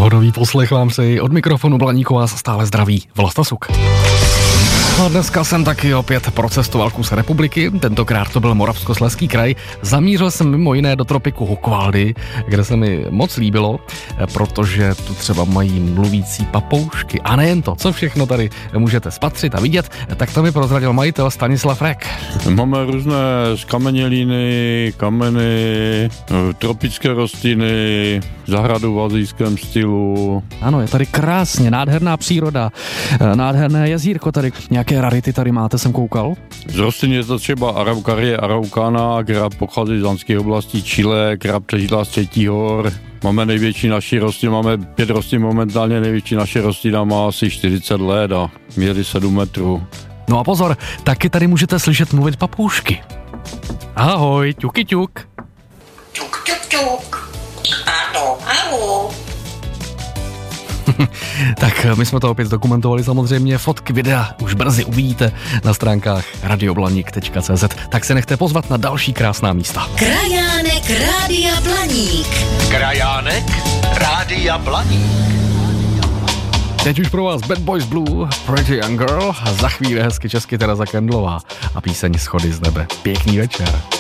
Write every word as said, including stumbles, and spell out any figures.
Pohodový poslech vám přeji, od mikrofonu Blaníku vás stále zdraví Vlastasuk. A dneska jsem taky opět procestoval kus republiky, tentokrát to byl Moravskoslezský kraj. Zamířil jsem mimo jiné do tropiku Hukvaldy, kde se mi moc líbilo, protože tu třeba mají mluvící papoušky. A nejen to, co všechno tady můžete spatřit a vidět, tak to mi prozradil majitel Stanislav Rek. Máme různé skameněliny, kameny, tropické rostliny, zahradu v asijském stylu. Ano, je tady krásně, nádherná příroda, nádherné jezírko tady. Nějaké rarity tady máte, jsem koukal? Z rostlin je to třeba araukarie araukana, která pochází z andských oblastí Chile, která přežila z třetí hor. Máme největší naši rostlin, máme pět rostlin momentálně, největší naše rostlina má asi čtyřicet let a měří sedm metrů. No a pozor, taky tady můžete slyšet mluvit papoušky. Ahoj, ťuky ťuk. Ťuk, ťuk, ťuk. Ano, ano. Tak my jsme to opět zdokumentovali samozřejmě, fotky, videa už brzy uvidíte na stránkách radioblaník tečka cé zet. Tak se nechte pozvat na další krásná místa. Krajánek Rádia Blaník. Krajánek Rádia Blaník. Teď už pro vás Bad Boys Blue, Pretty Young Girl a za chvíli hezky česky Tereza Kendlová a píseň Schody z nebe. Pěkný večer.